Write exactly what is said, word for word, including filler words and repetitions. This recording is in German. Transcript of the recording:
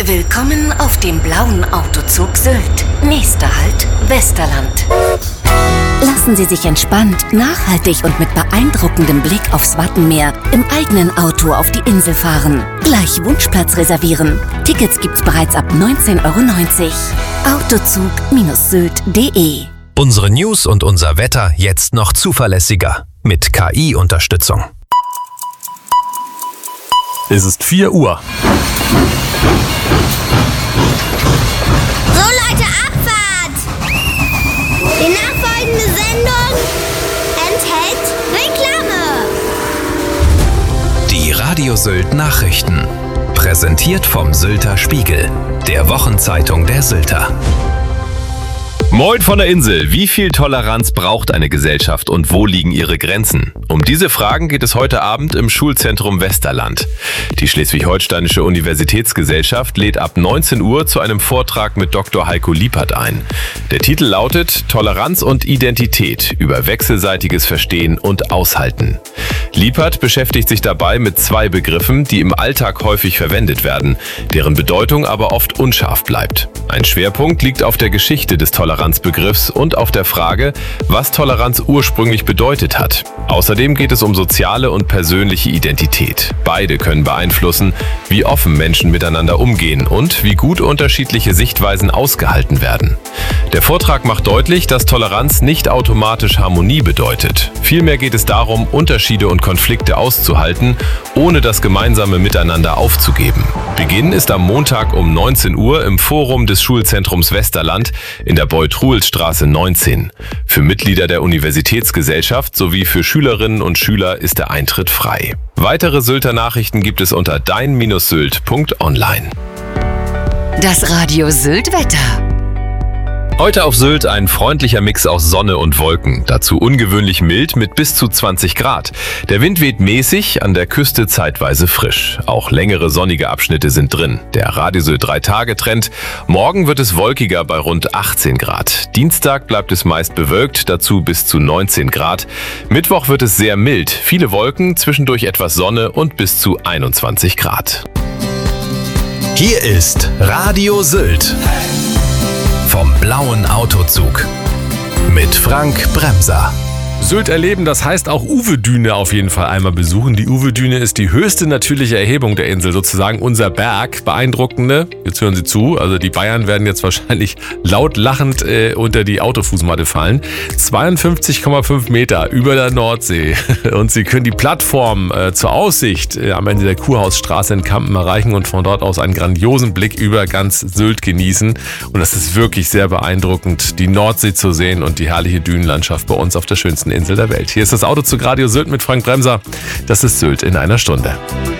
Willkommen auf dem blauen Autozug Sylt. Nächster Halt, Westerland. Lassen Sie sich entspannt, nachhaltig und mit beeindruckendem Blick aufs Wattenmeer im eigenen Auto auf die Insel fahren. Gleich Wunschplatz reservieren. Tickets gibt's bereits ab neunzehn Euro neunzig. autozug Sylt punkt de. Unsere News und unser Wetter jetzt noch zuverlässiger. Mit K I-Unterstützung. Es ist vier Uhr. So Leute, Abfahrt! Die nachfolgende Sendung enthält Reklame. Die Radio Sylt Nachrichten. Präsentiert vom Sylter Spiegel, der Wochenzeitung der Sylter. Moin von der Insel. Wie viel Toleranz braucht eine Gesellschaft und wo liegen ihre Grenzen? Um diese Fragen geht es heute Abend im Schulzentrum Westerland. Die Schleswig-Holsteinische Universitätsgesellschaft lädt ab neunzehn Uhr zu einem Vortrag mit Doktor Heiko Liepert ein. Der Titel lautet Toleranz und Identität über wechselseitiges Verstehen und Aushalten. Liepert beschäftigt sich dabei mit zwei Begriffen, die im Alltag häufig verwendet werden, deren Bedeutung aber oft unscharf bleibt. Ein Schwerpunkt liegt auf der Geschichte des Toleranzbegriffs und auf der Frage, was Toleranz ursprünglich bedeutet hat. Außerdem geht es um soziale und persönliche Identität. Beide können beeinflussen, wie offen Menschen miteinander umgehen und wie gut unterschiedliche Sichtweisen ausgehalten werden. Der Vortrag macht deutlich, dass Toleranz nicht automatisch Harmonie bedeutet. Vielmehr geht es darum, Unterschiede und Konflikte auszuhalten, ohne das gemeinsame Miteinander aufzugeben. Beginn ist am Montag um neunzehn Uhr im Forum des Schulzentrums Westerland in der Beuth-Ruhl-Straße neunzehn. Für Mitglieder der Universitätsgesellschaft sowie für Schülerinnen und Schüler ist der Eintritt frei. Weitere Sylter Nachrichten gibt es unter dein Sylt punkt online. Das Radio Sylt Wetter. Heute auf Sylt ein freundlicher Mix aus Sonne und Wolken, dazu ungewöhnlich mild mit bis zu zwanzig Grad. Der Wind weht mäßig, an der Küste zeitweise frisch. Auch längere sonnige Abschnitte sind drin. Der Radio Sylt drei Tage Trend. Morgen wird es wolkiger bei rund achtzehn Grad. Dienstag bleibt es meist bewölkt, dazu bis zu neunzehn Grad. Mittwoch wird es sehr mild, viele Wolken, zwischendurch etwas Sonne und bis zu einundzwanzig Grad. Hier ist Radio Sylt. Vom blauen Autozug mit Frank Bremser. Sylt erleben, das heißt auch Uwe-Düne auf jeden Fall einmal besuchen. Die Uwe-Düne ist die höchste natürliche Erhebung der Insel, sozusagen unser Berg. Beeindruckende, jetzt hören Sie zu, also die Bayern werden jetzt wahrscheinlich laut lachend äh, unter die Autofußmatte fallen. zweiundfünfzig Komma fünf Meter über der Nordsee und Sie können die Plattform äh, zur Aussicht äh, am Ende der Kurhausstraße in Kampen erreichen und von dort aus einen grandiosen Blick über ganz Sylt genießen. Und das ist wirklich sehr beeindruckend, die Nordsee zu sehen und die herrliche Dünenlandschaft bei uns auf der schönsten Insel der Welt. Hier ist das Autozug Radio Sylt mit Frank Bremser. Das ist Sylt in einer Stunde.